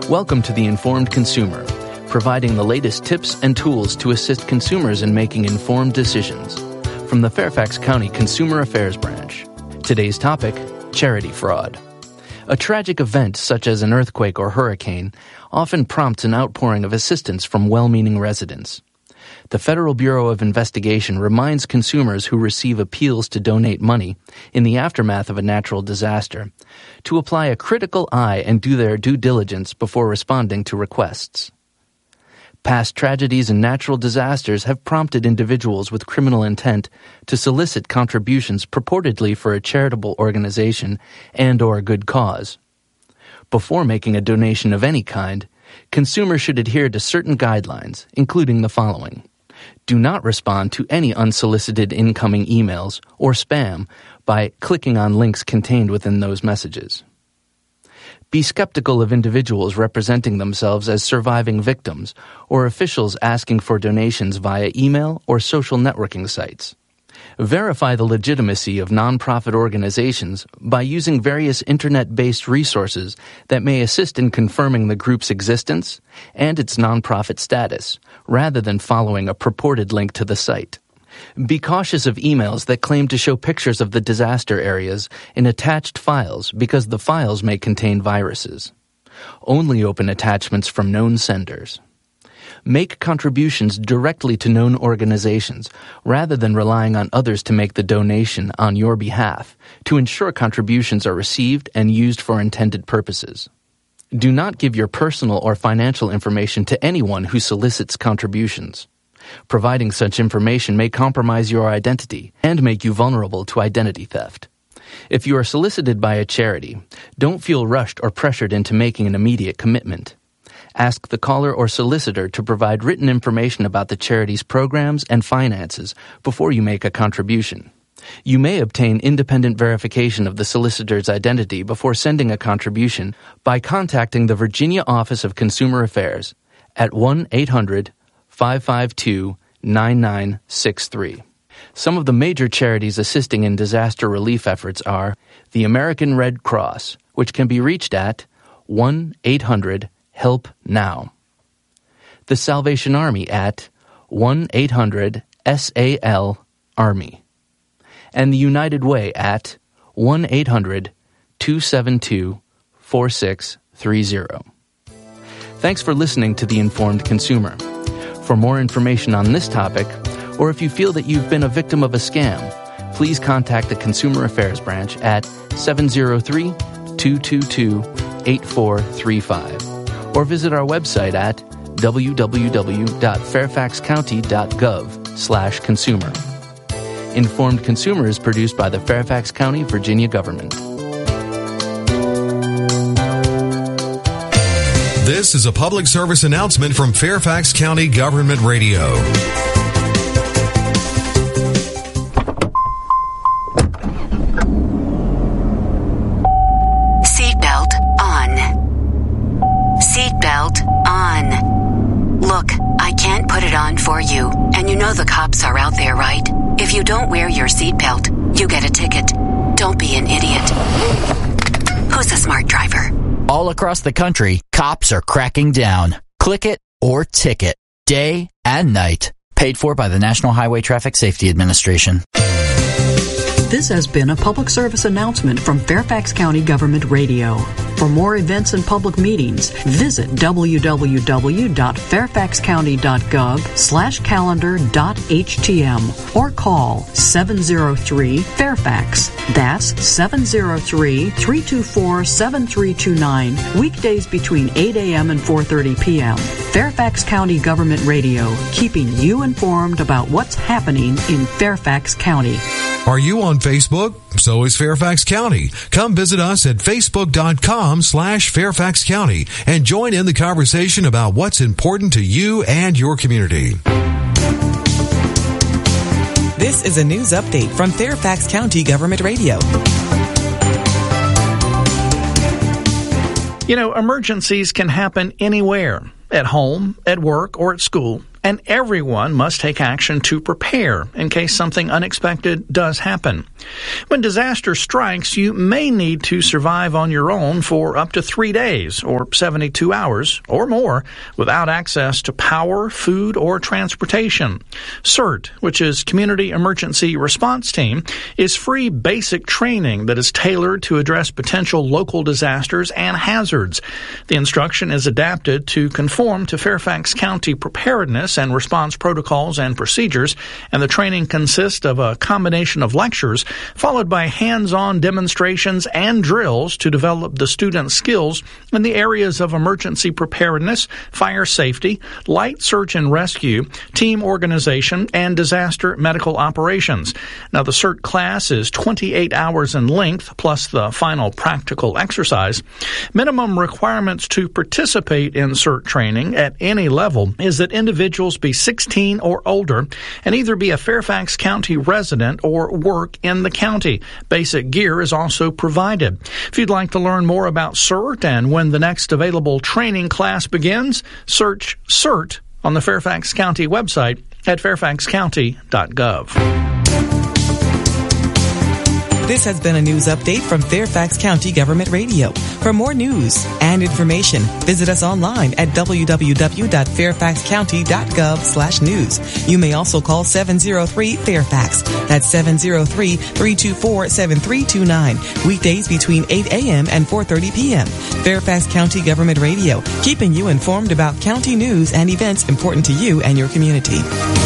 Welcome to The Informed Consumer, providing the latest tips and tools to assist consumers in making informed decisions. From the Fairfax County Consumer Affairs Branch. Today's topic, charity fraud. A tragic event such as an earthquake or hurricane often prompts an outpouring of assistance from well-meaning residents. The Federal Bureau of Investigation reminds consumers who receive appeals to donate money in the aftermath of a natural disaster to apply a critical eye and do their due diligence before responding to requests. Past tragedies and natural disasters have prompted individuals with criminal intent to solicit contributions purportedly for a charitable organization and/or a good cause. Before making a donation of any kind, consumers should adhere to certain guidelines, including the following. Do not respond to any unsolicited incoming emails or spam by clicking on links contained within those messages. Be skeptical of individuals representing themselves as surviving victims or officials asking for donations via email or social networking sites. Verify the legitimacy of nonprofit organizations by using various internet-based resources that may assist in confirming the group's existence and its nonprofit status, rather than following a purported link to the site. Be cautious of emails that claim to show pictures of the disaster areas in attached files because the files may contain viruses. Only open attachments from known senders. Make contributions directly to known organizations rather than relying on others to make the donation on your behalf to ensure contributions are received and used for intended purposes. Do not give your personal or financial information to anyone who solicits contributions. Providing such information may compromise your identity and make you vulnerable to identity theft. If you are solicited by a charity, don't feel rushed or pressured into making an immediate commitment. Ask the caller or solicitor to provide written information about the charity's programs and finances before you make a contribution. You may obtain independent verification of the solicitor's identity before sending a contribution by contacting the Virginia Office of Consumer Affairs at 1-800-552-9963. Some of the major charities assisting in disaster relief efforts are the American Red Cross, which can be reached at 1-800-HELP NOW. The Salvation Army at 1-800-SAL-ARMY. And the United Way at 1-800-272-4630. Thanks for listening to The Informed Consumer. For more information on this topic, or if you feel that you've been a victim of a scam, please contact the Consumer Affairs Branch at 703-222-8435. Or visit our website at www.fairfaxcounty.gov/consumer. Informed Consumer is produced by the Fairfax County, Virginia government. This is a public service announcement from Fairfax County Government Radio. Seatbelt on. Seatbelt on. Look, I can't put it on for you, and you know the cops are out there, right? If you don't wear your seatbelt, you get a ticket. Don't be an idiot. Who's a smart driver? All across the country, cops are cracking down. Click it or ticket. Day and night. Paid for by the National Highway Traffic Safety Administration. This has been a public service announcement from Fairfax County Government Radio. For more events and public meetings, visit www.fairfaxcounty.gov/calendar.htm or call 703-FAIRFAX. That's 703-324-7329, weekdays between 8 a.m. and 4:30 p.m. Fairfax County Government Radio, keeping you informed about what's happening in Fairfax County. Are you on Facebook? So is Fairfax County. Come visit us at facebook.com/Fairfax County and join in the conversation about what's important to you and your community. This is a news update from Fairfax County Government Radio. You know, emergencies can happen anywhere, at home, at work, or at school. and everyone must take action to prepare in case something unexpected does happen. When disaster strikes, you may need to survive on your own for up to 3 days or 72 hours or more without access to power, food, or transportation. CERT, which is Community Emergency Response Team, is free basic training that is tailored to address potential local disasters and hazards. The instruction is adapted to conform to Fairfax County preparedness and response protocols and procedures, and the training consists of a combination of lectures followed by hands-on demonstrations and drills to develop the students' skills in the areas of emergency preparedness, fire safety, light search and rescue, team organization, and disaster medical operations. Now, the CERT class is 28 hours in length, plus the final practical exercise. Minimum requirements to participate in CERT training at any level is that individuals be 16 or older and either be a Fairfax County resident or work in the county. Basic gear is also provided. If you'd like to learn more about CERT and when the next available training class begins, search CERT on the Fairfax County website at fairfaxcounty.gov. This has been a news update from Fairfax County Government Radio. For more news and information, visit us online at www.fairfaxcounty.gov/news. You may also call 703-FAIRFAX. That's 703-324-7329. Weekdays between 8 a.m. and 4:30 p.m. Fairfax County Government Radio, keeping you informed about county news and events important to you and your community.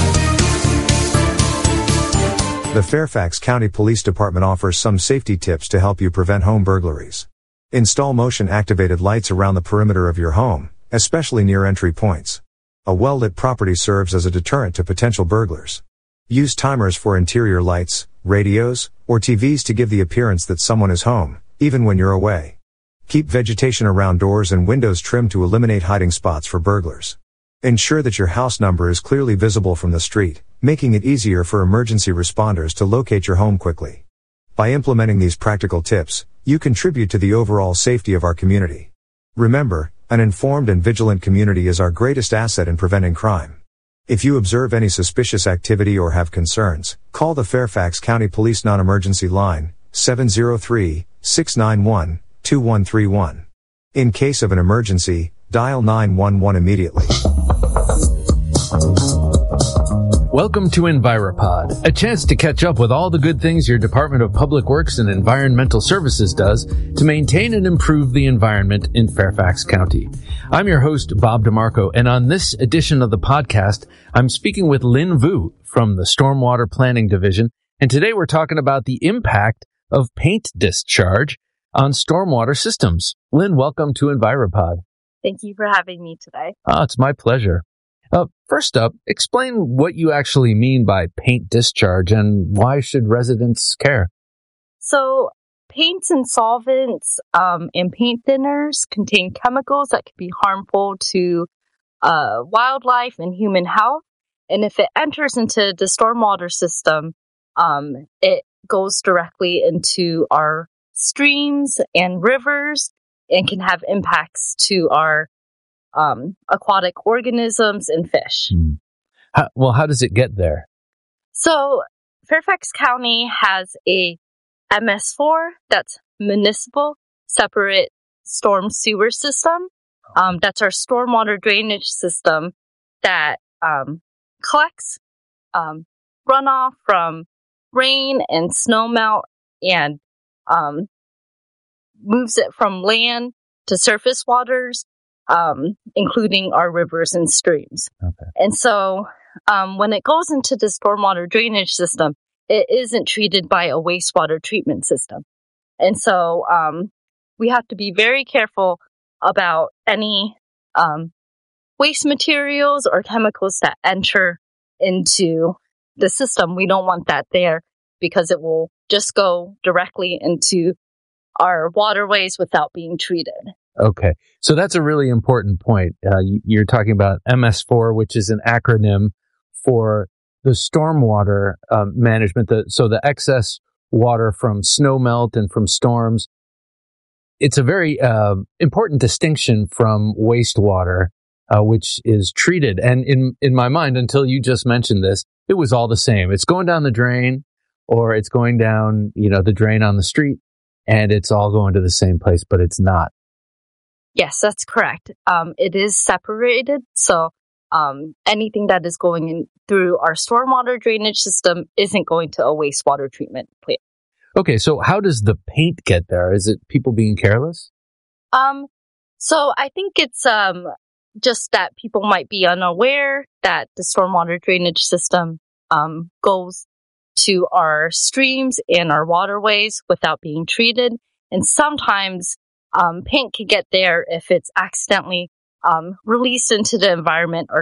The Fairfax County Police Department offers some safety tips to help you prevent home burglaries. Install motion-activated lights around the perimeter of your home, especially near entry points. A well-lit property serves as a deterrent to potential burglars. Use timers for interior lights, radios, or TVs to give the appearance that someone is home, even when you're away. Keep vegetation around doors and windows trimmed to eliminate hiding spots for burglars. Ensure that your house number is clearly visible from the street, making it easier for emergency responders to locate your home quickly. By implementing these practical tips, you contribute to the overall safety of our community. Remember, an informed and vigilant community is our greatest asset in preventing crime. If you observe any suspicious activity or have concerns, call the Fairfax County Police Non-Emergency Line, 703-691-2131. In case of an emergency, dial 911 immediately. Welcome to EnviroPod, a chance to catch up with all the good things your Department of Public Works and Environmental Services does to maintain and improve the environment in Fairfax County. I'm your host, Bob DeMarco, and on this edition of the podcast, I'm speaking with Lynn Vu from the Stormwater Planning Division, and today we're talking about the impact of paint discharge on stormwater systems. Lynn, welcome to EnviroPod. Thank you for having me today. Oh, it's my pleasure. First up, explain what you actually mean by paint discharge and why should residents care? So, paints and solvents and paint thinners contain chemicals that can be harmful to wildlife and human health. And if it enters into the stormwater system, it goes directly into our streams and rivers and can have impacts to our aquatic organisms and fish. How does it get there? So Fairfax County has a MS4, that's Municipal Separate Storm Sewer System. That's our stormwater drainage system that collects runoff from rain and snowmelt and moves it from land to surface waters, including our rivers and streams. Okay. And so when it goes into the stormwater drainage system, it isn't treated by a wastewater treatment system. And so we have to be very careful about any waste materials or chemicals that enter into the system. We don't want that there because it will just go directly into our waterways without being treated. Okay. So that's a really important point. You're talking about MS4, which is an acronym for the stormwater management. So the excess water from snowmelt and from storms. It's a very important distinction from wastewater. which is treated. And in my mind, until you just mentioned this, it was all the same. It's going down the drain, or it's going down, the drain on the street, and it's all going to the same place, but it's not. Yes, that's correct. It is separated, so anything that is going in through our stormwater drainage system isn't going to a wastewater treatment plant. Okay, so how does the paint get there? Is it people being careless? So I think it's just that people might be unaware that the stormwater drainage system goes to our streams and our waterways without being treated. And sometimes paint can get there if it's accidentally released into the environment or